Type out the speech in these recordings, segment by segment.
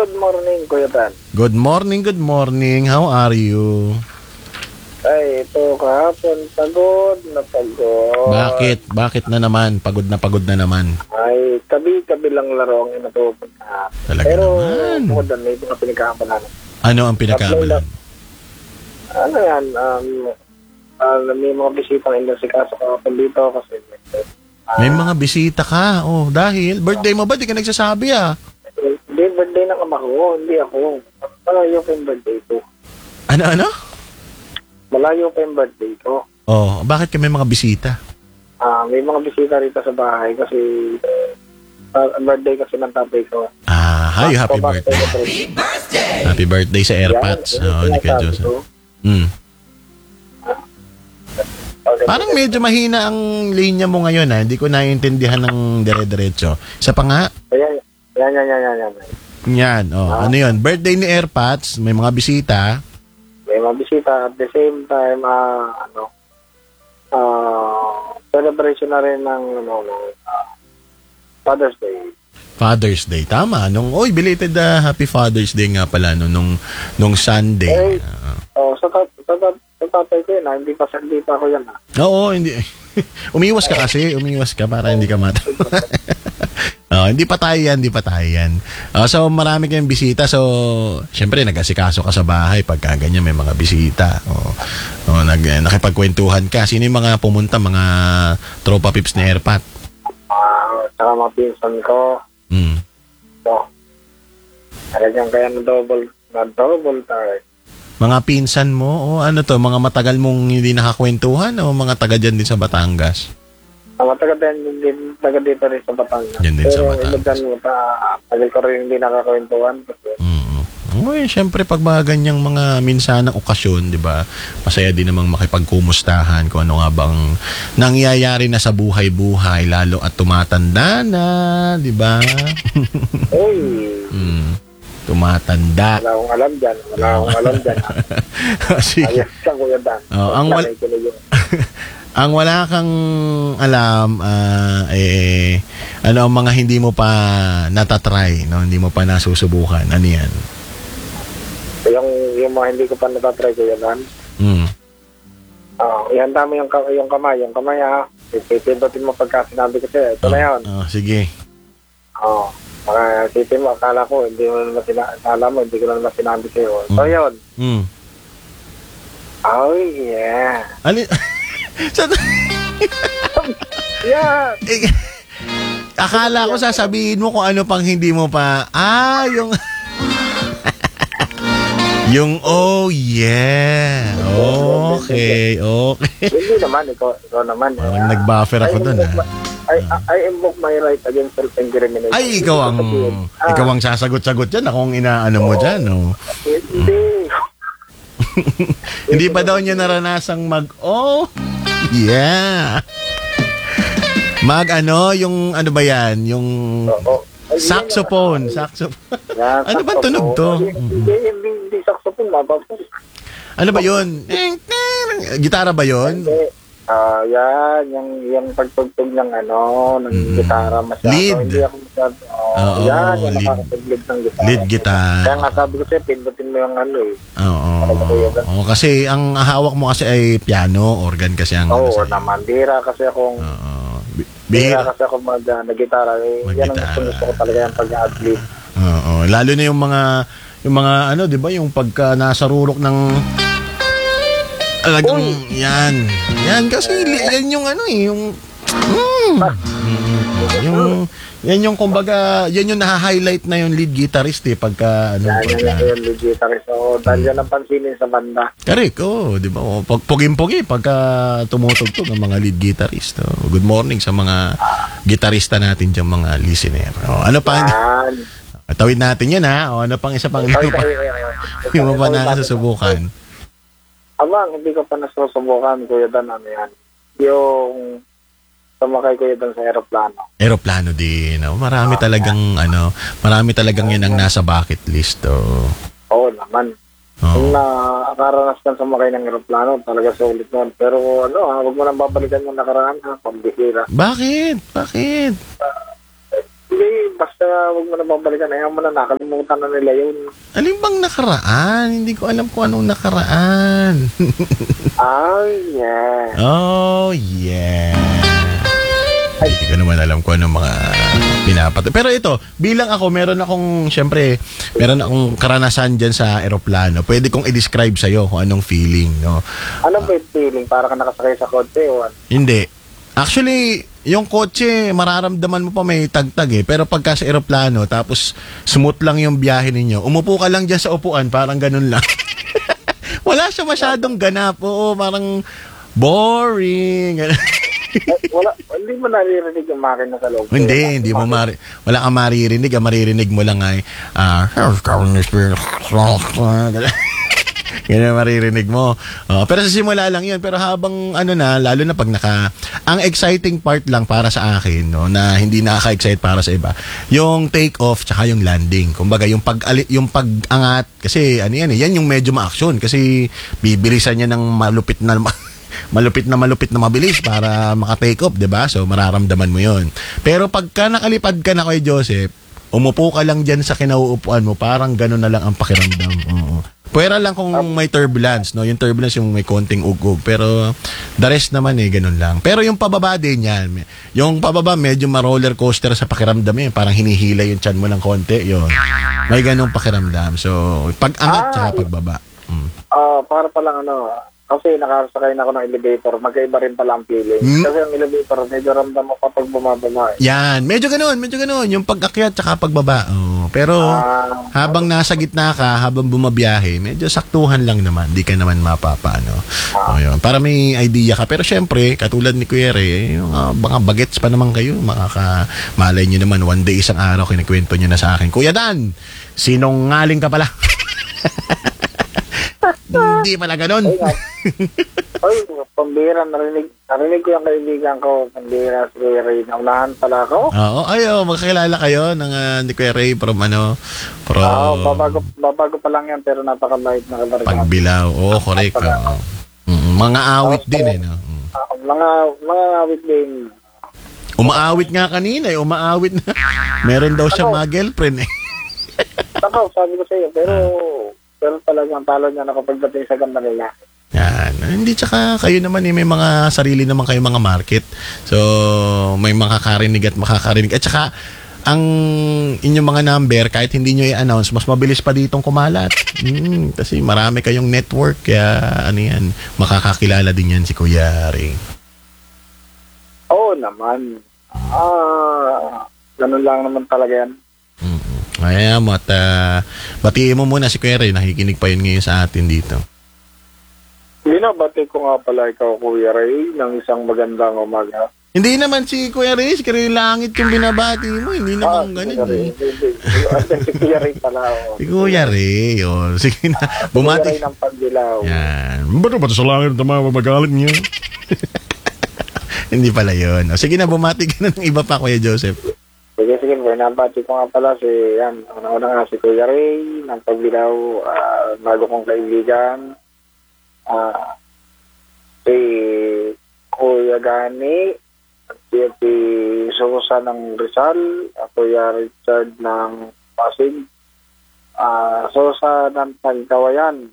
good morning, Kuya Dan. Good morning. How are you? Ay, ito kahapon, pagod na pagod. Bakit na naman? Pagod na naman. Ay, tabi-tabi lang laro ang inatupunta. Talaga pero, naman. Pero, Dan, may mga pinagkakabalan. Ano ang pinagkakabalan? Ano yan, may mga bisitang inasikaso kahapon dito kasi May mga bisita ka. Oh, dahil birthday mo ba? Di ka nagsasabi Hindi, birthday ng ama ko. Hindi ako. Malayo pa yung birthday ko. Ano? Malayo pa yung birthday ko. Oh, bakit ka may mga bisita? May mga bisita rito sa bahay kasi birthday kasi ng tatay ko. Hi, happy birthday. Happy birthday sa AirPods. Ni Ka Diyos. Parang medyo mahina ang linya mo ngayon. Hindi ko naiintindihan ng dire-diretso. Isa pa nga. Yan. Yan. Ano yun? Birthday ni AirPods. May mga bisita. May mga bisita at the same time, celebration na rin ng Father's Day. Father's Day, tama. Belated Happy Father's Day nga pala nung Sunday. Sa tatay ko yun, hindi pa ako yan. Oo, hindi. Umiwas ka para hindi ka mata. Hindi pa tayo yan. So, marami kayong bisita. So, syempre, nag-asikaso ka sa bahay pagka ganyan may mga bisita. Nakipagkwentuhan ka. Sino yung mga pumunta, mga tropa pips ni AirPod? Saka mga pinsan ko. So, talagang kaya na double tayo. Mga pinsan mo? Mga matagal mong hindi nakakwentuhan o mga taga dyan din sa Batangas? Taga dito rin sa Batangas. Yan din sa Batangas. Pero tagal ko rin hindi nakakwentuhan. Siyempre pag mga ganyang mga minsanang okasyon, di ba? Masaya din namang makipagkumustahan kung ano nga bang nangyayari na sa buhay-buhay lalo at tumatanda na, di ba? Tumatanda. Wala akong alam dyan. Sige. Ayos ka, Kuya Dan. Ang wala kang alam, ano ang mga hindi mo pa natatry, no? Hindi mo pa nasusubukan. Ano yan? Yung mga hindi ko pa natatry, Kuya Dan. Ihanda mo yung kamay. Yung kamay, pipindutin mo pagka sinabi ko sa'yo. Ito na yun. Sige. Isipin mo, akala ko, hindi ko na naman sinabi sa'yo. So, yun. Oh, yeah. Yeah. Akala ko sasabihin mo kung ano pang hindi mo pa. Yung yung oh yeah. Okay. Hindi naman, ikaw naman. Parang nag-buffer ako doon. I invoke my right against self-incrimination. Ay, ikaw ang sasagot-sagot dyan. Akong inaano mo dyan. Hindi. Hindi pa daw niya naranasang yeah. Yung ano ba yan? Yung saxophone. Ano ba tunog to? Hindi saxophone, mababos. Ano ba yun? Gitara ba yun? Yan, yung pagtugtog ng gitara masyado. Lead. Hindi ako masyado. Yan, yung nakakapag-lead ng gitara. Lead guitar. Kaya nga sabi ko sa'yo, pindutin mo yung Oo. Kasi ang hawak mo kasi ay piano, organ kasi ang naman. Bihira kasi akong nag-gitara. Yan ang gusto ko talaga yung pag-ad-lead. Lalo na yung mga di ba, yung pagka nasa rurok ng talagang yan kasi yan yung yan yung kumbaga yan yung naha-highlight na yung lead guitarist pagka yung lead guitarist dahil yan ang pansinin sa banda. Correct, di ba? Pugim-pugi pagka tumutugtog ng mga lead guitarist. Good morning sa mga gitarista natin dyan, mga listener. Ano pa? Tawid natin yan, ano pang isa pang hindi mo pa nasusubukan? Hindi ko pa nasusubukan, Kuya Dan, yan. Yung sumakay ko yun sa aeroplano. Aeroplano din. Marami talagang yan ang nasa bucket list. Oo naman. Kung nakaranas ka sumakay ng aeroplano, talaga sulit nun. Pero huwag mo nang babalikan yung nakaraan, pambihira. Bakit? Hindi, basta huwag mo na babalikan. Ayaw mo na, nakalimutan na nila yun. Alin bang nakaraan? Hindi ko alam kung anong nakaraan. Yeah. Oh, yeah. Hindi ko naman alam kung anong mga pinapatay. Pero ito, bilang ako, meron akong karanasan dyan sa eroplano. Pwede kong i-describe sa'yo kung anong feeling, no? Ano ba yung feeling? Para ka nakasakay sa kotse o ano? Hindi. Actually, yung kotse, mararamdaman mo pa may tagtag eh. Pero pagka sa eroplano, tapos smooth lang yung biyahe ninyo, umupo ka lang dyan sa upuan, parang ganun lang. Wala siya masyadong ganap. Oo, parang boring. Hindi mo naririnig yung makina sa loob. Hindi mo wala kang maririnig. Ang maririnig mo lang ay yan ang maririnig mo. Pero sa simula lang yun. Pero habang lalo na pag ang exciting part lang para sa akin, no, na hindi nakaka-excite para sa iba, yung take off tsaka yung landing. Kumbaga yung pag-angat, kasi yan yung medyo ma-action kasi bibilisan niya ng malupit na mabilis para maka-take off, 'di ba? So mararamdaman mo 'yon. Pero pagka nakalipad ka na kay Joseph, umupo ka lang diyan sa kinauupuan mo, parang gano'n na lang ang pakiramdam. Oo. Pwera lang kung may turbulence, no? Yung turbulence yung may konting ug-ug, pero the rest naman gano'n lang. Pero yung pababa din yan. Yung pababa medyo ma-roller coaster sa pakiramdam eh. Parang hinihila yung tiyan mo ng konti, 'yon. May ganung pakiramdam. So pag-angat tsaka pagbaba. Para palang kasi nakasakay na ako ng elevator, magkaiba rin pala ang feeling. Kasi ang elevator, medyo ramdam mo kapag bumababa. Yan, medyo ganun. Yung pag-akyat tsaka pagbaba. Pero habang nasa gitna ka, habang bumabiyahe, medyo saktuhan lang naman. Di ka naman mapapaano. Yun. Para may idea ka. Pero syempre, katulad ni Kuya Ray, mga bagets pa naman kayo. Malay nyo naman, one day isang araw, kinikwento nyo na sa akin, Kuya Dan, sinungaling ka pala. Hindi pala ganun. Pambira, narinig ko yung kaibigan ko, pambira si Kuya Ray, naunahan pala ako. Oo, magkakilala kayo ni Kuya Ray from babago pa lang yan, pero napakabait na kabarga. Pagbilaw, correct. Mga awit din no? Mga awit din. Umaawit nga kanina, umaawit na. Meron daw siya mga girlfriend eh. Sabi ko sa'yo, pero talagang talo niya na kapag dating sa ganda nila. Yan. Hindi, tsaka kayo naman may mga sarili naman kayo mga market. So, may makakarinig at makakarinig. At tsaka, ang inyong mga number, kahit hindi nyo i-announce, mas mabilis pa ditong kumalat. Kasi marami kayong network, kaya makakakilala din yan si Kuya Ray. Oo naman. Ganun lang naman talaga yan. Kaya mo at batiin mo muna si Kuya Ray, nakikinig pa yun ngayon sa atin dito. Binabati ko nga pala ikaw, Kuya Ray, ng isang magandang umaga. Hindi naman si Kuya Ray, si Kuya Langit yung binabati mo, hindi naman ganun eh. Si Kuya Ray pala. Si Kuya Ray, sige na, bumati. Kuya Ray ng Pagdilaw. Yan, ba't sa langit naman magalit niyo? Hindi pala yun. Sige na, bumati ka na ng iba pa, Kuya Joseph. Sige, binabati ko nga pala una nga si Kuya Ray ng Pagdilaw, bago kong kaibigan, si Kuya Gani, si Susa ng Rizal, Kuya Richard ng Pasig, Susa ng Pagkawayan,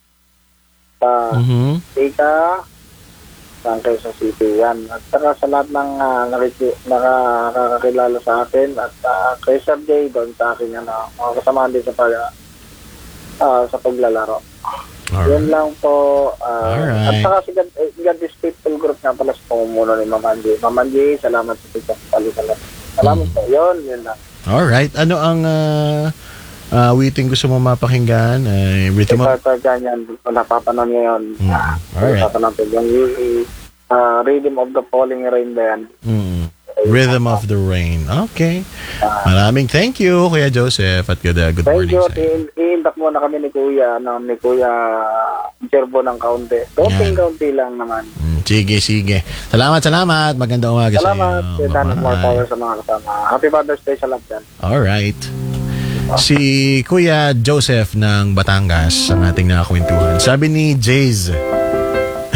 Ika, ng Quezon City yan. At saka sa lahat ng nakakakilala sa akin at kay Sir Jay doon sa akin mga kasama din sa paglalaro. Yan lang po. Alright. At saka si God is Faithful Group nga pala sa pamumuno ni Mama Angie. Mama Angie, salamat sa pagkakalisalat. Salamat po. Yun lang. Alright. Ano ang waiting gusto mo mapakinggan? Rhythm of... Napapanood ngayon. Alright. Napapanood yung Rhythm of the Falling Rain ba yan? Rhythm of the Rain. Okay. Maraming thank you, Kuya Joseph, at good morning. Thank you. I-indak muna kami ni Kuya Jerbo ng kaunti. Kaunti lang naman. Sige. Salamat. Magandang umaga sa iyo. Salamat. Salamat. More power sa mga kasama. Happy Father's Day sa lahat. Alright. Si Kuya Joseph ng Batangas ang ating nakakwentuhan. Sabi ni Jaze,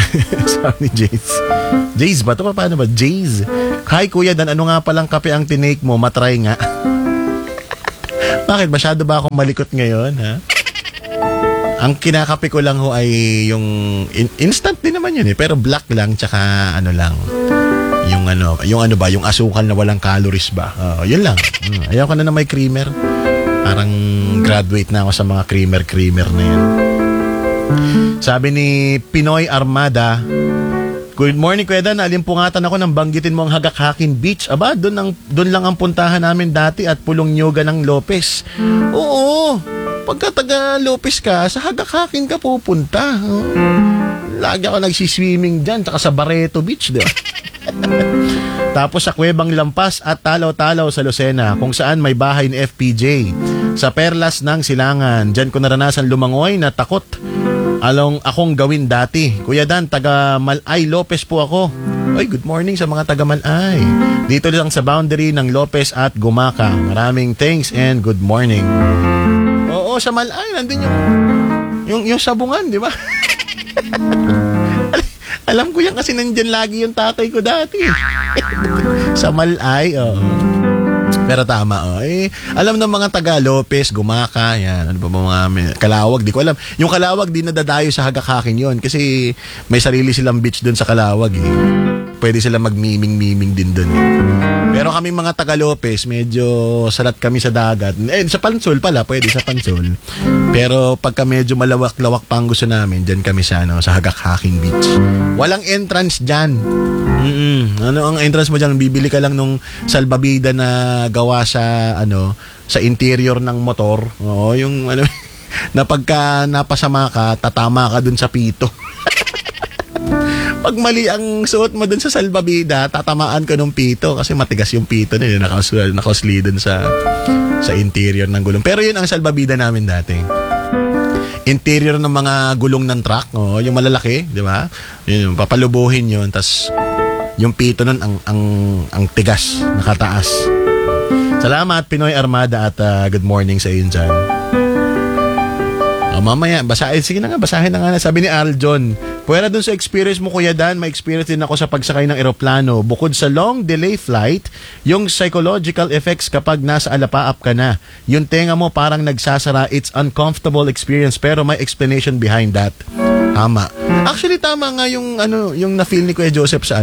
Sabi ni Jace. Jace ba? Ito paano ba? Jace. Hi Kuya Dan, ano nga palang kape ang tinake mo? Matry nga. Bakit? Masyado ba akong malikot ngayon, ha? Ang kinakape ko lang ho ay yung instant din naman yun eh. Pero black lang, tsaka ano lang. Yung ano ba? Yung asukal na walang calories ba? Yun lang. Ayaw ko na may creamer. Parang graduate na ako sa mga creamer na yan. Sabi ni Pinoy Armada, good morning Kuya Dan, alimpungatan ako nang banggitin mo ang Hagakhakin Beach. Aba, doon lang ang puntahan namin dati at Pulong Nyoga ng Lopez. Oo, pagka taga Lopez ka, sa Hagakhakin ka pupunta. Lagi ako nagsiswimming dyan, tsaka sa Barreto Beach, di ba? Tapos sa Cuevang Lampas at Talaw-Talaw sa Lucena, kung saan may bahay ni FPJ. Sa Perlas ng Silangan, dyan ko naranasan lumangoy na takot akong gawin dati. Kuya Dan, taga Malay Lopez po ako. Ay, good morning sa mga taga Malay. Dito lang sa boundary ng Lopez at Gumaca. Maraming thanks and good morning. Oo, sa Malay, nandun yung sabungan, di ba? Alam ko yan kasi nandyan lagi yung tatay ko dati. Sa Malay, Pero tama, alam ng mga taga Lopez, Gumaca, yan. Ano ba mga Calawag, di ko alam. Yung Calawag, di nadadayo sa Hagakhakin yon kasi may sarili silang beach doon sa Calawag eh. Pwede sila magmiming-miming din doon eh. Pero kami mga taga Lopez, medyo salat kami sa dagat. Sa Pansol pala, pwede sa Pansol. Pero pagka medyo malawak-lawak pa ang gusto namin, dyan kami sa Hagakhakin Beach. Walang entrance dyan. Ano ang entrance mo dyan? Bibili ka lang nung salbabida na gawa sa sa interior ng motor. Oo, yung na pagka napasama ka, tatama ka dun sa pito. Pag mali ang suot mo dun sa salbabida, tatamaan ka ng pito kasi matigas yung pito nila, nakasli dun sa interior ng gulong. Pero yun ang salbabida namin dati. Interior ng mga gulong ng truck, yung malalaki, di ba? Yun, papalubuhin yun, tas yung pito nun ang tigas, nakataas. Salamat Pinoy Armada at good morning sa iyo dyan. Mamaya, sige na nga, basahin na nga. Sabi ni Aljon, puwera dun sa experience mo Kuya Dan, may experience din ako sa pagsakay ng eroplano. Bukod sa long delay flight, yung psychological effects kapag nasa alapaap ka na. Yung tenga mo parang nagsasara, it's uncomfortable experience pero may explanation behind that. Tama. Actually, tama nga yung na-feel ni Kuya Joseph sa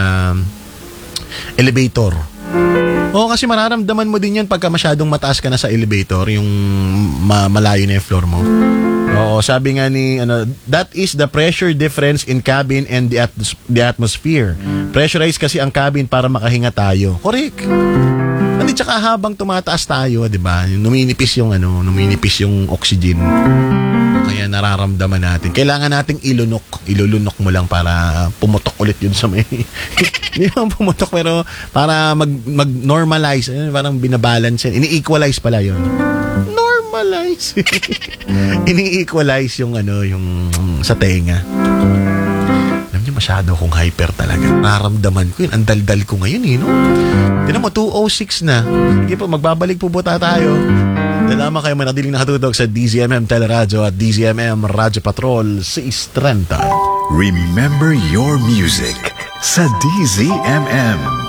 elevator. Oo, kasi mararamdaman mo din yan pagka masyadong mataas ka na sa elevator, yung malayo na yung floor mo. Oo, sabi nga ni, that is the pressure difference in cabin and the atmosphere. Pressurized kasi ang cabin para makahinga tayo. Correct. Hindi, tsaka habang tumataas tayo, di ba? Numinipis yung oxygen. Kaya nararamdaman natin. Kailangan nating ilulunok mo lang para pumutok ulit yun sa may... Hindi naman pumutok pero para mag-normalize. Parang binabalance yan. Ini-equalize pala yun. Normalize. Ini-equalize yung sa tenga. Alam niyo, masyado akong hyper talaga. Nararamdaman ko yun. Ang daldal ko ngayon Tinan mo, 2:06 na. Sige po, magbabalik po tayo. Dalaman kayo manatiling nakatutog sa DZMM Teleradio at DZMM Radyo Patrol 630. Remember your music sa DZMM.